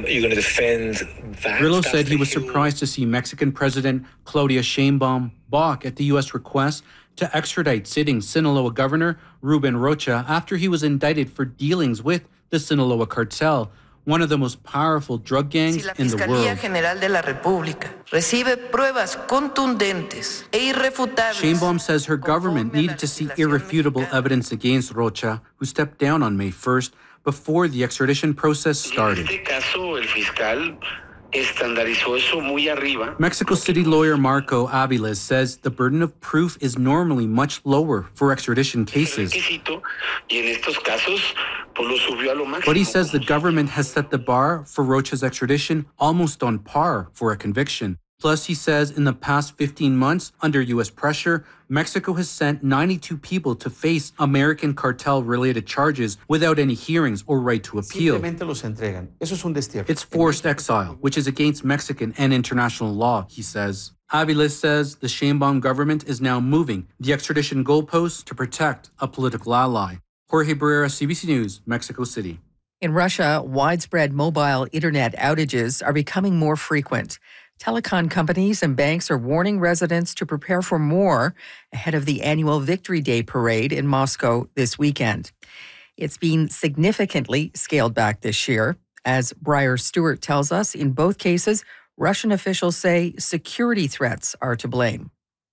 you going to defend that? Grillo said he was surprised to see Mexican President Claudia Sheinbaum balk at the U.S. request to extradite sitting Sinaloa Governor Ruben Rocha after he was indicted for dealings with the Sinaloa cartel, one of the most powerful drug gangs in the world. Sheinbaum says her government needed to see irrefutable evidence against Rocha, who stepped down on May 1st before the extradition process started. Mexico City lawyer Marco Aviles says the burden of proof is normally much lower for extradition cases. But he says the government has set the bar for Rocha's extradition almost on par for a conviction. Plus, he says in the past 15 months, under U.S. pressure, Mexico has sent 92 people to face American cartel-related charges without any hearings or right to appeal. It's forced exile, which is against Mexican and international law, he says. Aviles says the Sheinbaum government is now moving the extradition goalposts to protect a political ally. Jorge Barrera, CBC News, Mexico City. In Russia, widespread mobile internet outages are becoming more frequent. Telecom companies and banks are warning residents to prepare for more ahead of the annual Victory Day parade in Moscow this weekend. It's been significantly scaled back this year. As Briar Stewart tells us, in both cases, Russian officials say security threats are to blame.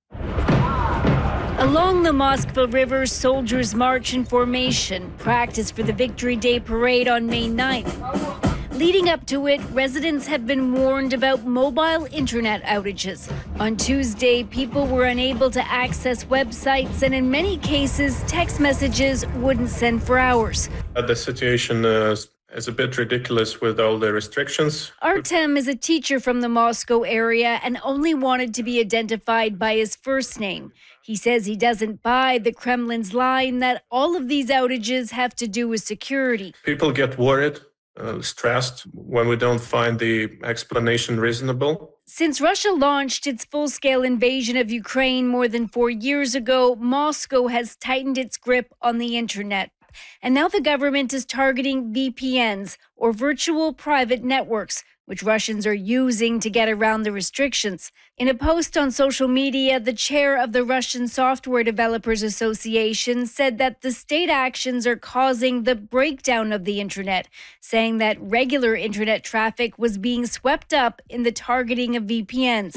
Along the Moskva River, soldiers march in formation, practice for the Victory Day parade on May 9th. Leading up to it, residents have been warned about mobile internet outages. On Tuesday, people were unable to access websites, and in many cases, text messages wouldn't send for hours. The situation is a bit ridiculous with all the restrictions. Artem is a teacher from the Moscow area and only wanted to be identified by his first name. He says he doesn't buy the Kremlin's line that all of these outages have to do with security. People get worried, stressed when we don't find the explanation reasonable. Since Russia launched its full-scale invasion of Ukraine more than 4 years ago, Moscow has tightened its grip on the internet. And now the government is targeting VPNs, or virtual private networks, which Russians are using to get around the restrictions. In a post on social media, the chair of the Russian Software Developers Association said that the state actions are causing the breakdown of the internet, saying that regular internet traffic was being swept up in the targeting of VPNs.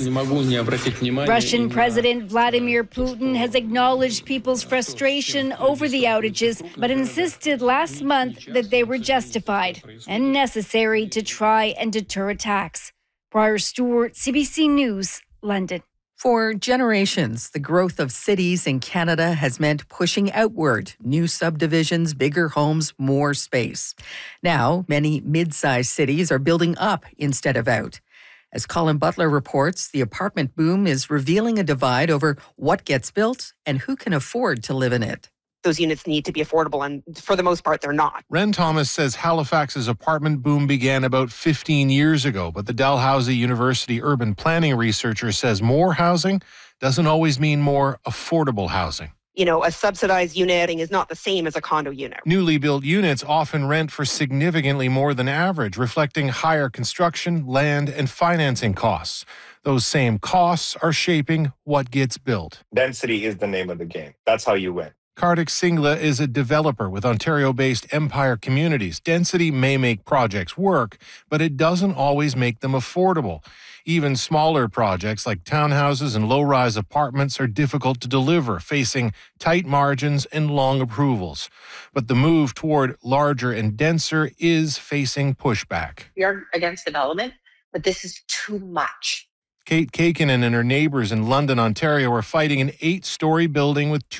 Russian President Vladimir Putin has acknowledged people's frustration over the outages, but insisted last month that they were justified and necessary to try and deter attacks. Briar Stewart, CBC News, London. For generations, the growth of cities in Canada has meant pushing outward, new subdivisions, bigger homes, more space. Now, many mid-sized cities are building up instead of out. As Colin Butler reports, the apartment boom is revealing a divide over what gets built and who can afford to live in it. Those units need to be affordable, and for the most part, they're not. Ren Thomas says Halifax's apartment boom began about 15 years ago, but the Dalhousie University urban planning researcher says more housing doesn't always mean more affordable housing. You know, a subsidized unit is not the same as a condo unit. Newly built units often rent for significantly more than average, reflecting higher construction, land, and financing costs. Those same costs are shaping what gets built. Density is the name of the game. That's how you win. Kartik Singla is a developer with Ontario-based Empire Communities. Density may make projects work, but it doesn't always make them affordable. Even smaller projects like townhouses and low-rise apartments are difficult to deliver, facing tight margins and long approvals. But the move toward larger and denser is facing pushback. We are against development, but this is too much. Kate Kaikinen and her neighbors in London, Ontario are fighting an 8-story building with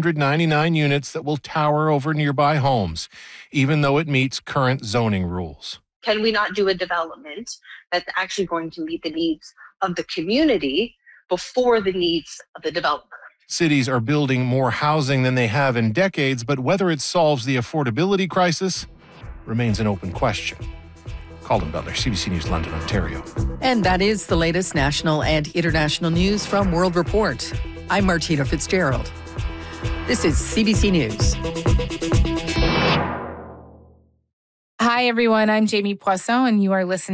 299 units that will tower over nearby homes, even though it meets current zoning rules. Can we not do a development that's actually going to meet the needs of the community before the needs of the developer? Cities are building more housing than they have in decades, but whether it solves the affordability crisis remains an open question. Colin Butler, CBC News, London, Ontario. And that is the latest national and international news from World Report. I'm Martina Fitzgerald. This is CBC News. Hi, everyone. I'm Jamie Poisson, and you are listening